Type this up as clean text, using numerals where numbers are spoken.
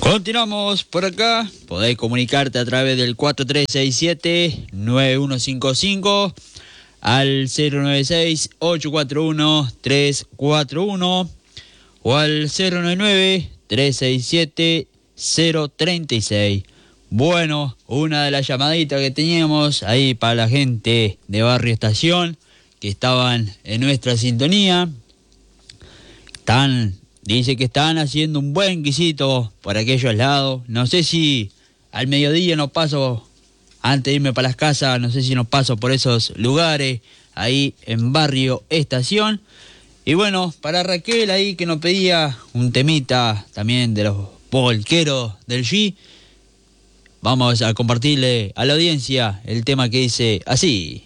Continuamos por acá. Podés comunicarte a través del 4367-9155 al 096-841-341 o al 099-367-036. Bueno, una de las llamaditas que teníamos ahí para la gente de Barrio Estación que estaban en nuestra sintonía. Dice que están haciendo un buen guisito por aquellos lados. No sé si al mediodía nos paso, antes de irme para las casas, no sé si nos paso por esos lugares, ahí en Barrio Estación. Y bueno, para Raquel ahí que nos pedía un temita también de los polqueros del G, vamos a compartirle a la audiencia el tema que dice así.